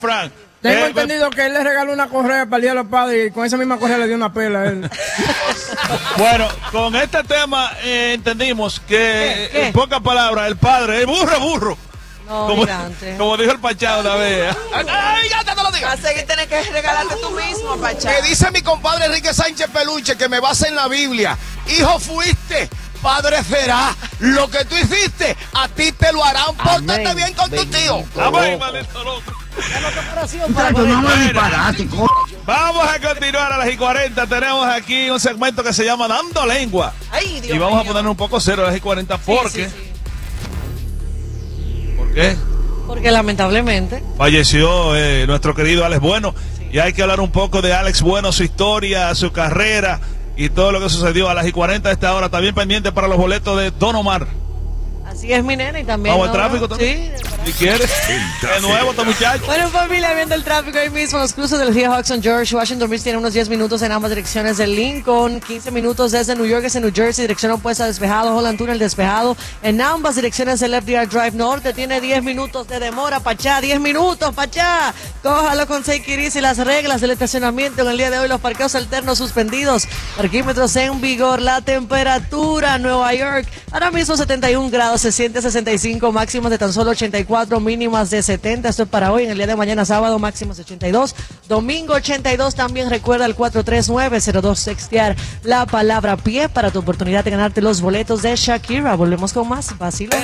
Frank. Tengo entendido que él le regaló una correa para el Día de los Padres y con esa misma correa le dio una pela a él. Bueno, con este tema entendimos que, ¿Qué? en pocas palabras, el padre, el burro. No, como dijo el Pachá una vez. ¡Ay, ya te lo digo! Así que tienes que regalarte tú mismo, Pachá. Me dice mi compadre Enrique Sánchez Peluche que me basa en la Biblia. Hijo fuiste, padre será. Lo que tú hiciste, a ti te lo harán. Pórtate bien con tu tío. Amén, maldito loco. Vamos a continuar a las y 40. Tenemos aquí un segmento que se llama Dando Lengua. Ay, Dios Y vamos a mío. poner un poco cero a las y 40 porque... Sí. ¿Por qué? Porque lamentablemente. Falleció nuestro querido Alex Bueno. Y hay que hablar un poco de Alex Bueno, su historia, su carrera y todo lo que sucedió a las y 40 de esta hora. También pendiente para los boletos de Don Omar. Así es, mi nena, y también. Vamos al tráfico también. Sí. Si quieres. De nuevo, este muchacho. Bueno, familia, viendo el tráfico ahí mismo, los cruces del río Hudson, George Washington Beach tiene unos 10 minutos en ambas direcciones de Lincoln, 15 minutos desde New York, desde New Jersey, dirección opuesta despejado, Holland Tunnel despejado, en ambas direcciones el FDR Drive Norte tiene 10 minutos de demora, Pachá, 10 minutos, Pachá, cójalo con Take It Easy, las reglas del estacionamiento en el día de hoy, los parqueos alternos suspendidos, parquímetros en vigor, la temperatura, Nueva York, ahora mismo 71 grados, se siente 65, máximas de tan solo 84, mínimas de 70, esto es para hoy, en el día de mañana sábado, máximas de 82, domingo 82, también recuerda el 43902, textear la palabra pie para tu oportunidad de ganarte los boletos de Shakira. Volvemos con más, vacilo.